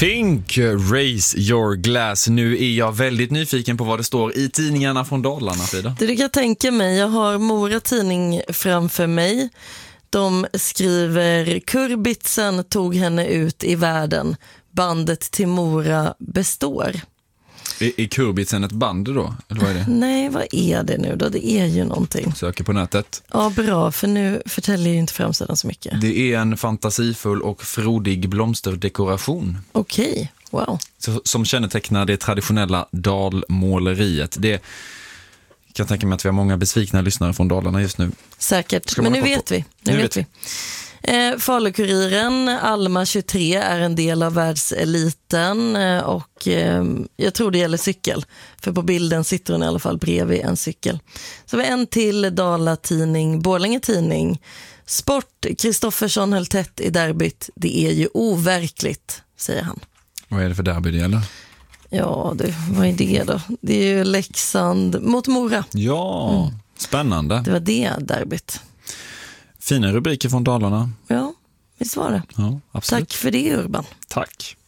Pink, Raise Your Glass. Nu är jag väldigt nyfiken på vad det står i tidningarna från Dalarna, Frida. Du kan tänka mig, jag har Mora tidning framför mig. De skriver: Kurbitsen tog henne ut i världen. Bandet till Mora består. Är Kurbitsen ett band då? Eller vad är det? Nej, vad är det nu då? Det är ju någonting. Söker på nätet. Ja, bra, för nu förtäljer ju inte framsidan så mycket. Det är en fantasifull och frodig blomsterdekoration. Okej, wow. Som kännetecknar det traditionella dalmåleriet. Det kan tänka mig att vi har många besvikna lyssnare från Dalarna just nu. Säkert, men nu vet vi. Nu vet vi. Falukuriren, Alma 23, är en del av världseliten och jag tror det gäller cykel. För på bilden sitter hon i alla fall bredvid en cykel. Så vi har en till Dalatidning, Borlänge tidning. Sport, Kristoffersson höll tätt i derbyt. Det är ju overkligt, säger han. Vad är det för derby det gäller? Ja, vad är det då? Det är ju Leksand mot Mora. Ja, spännande. Det var det derbyt. Fina rubriker från Dalarna. Ja, visst var det. Ja, absolut. Tack för det, Urban. Tack.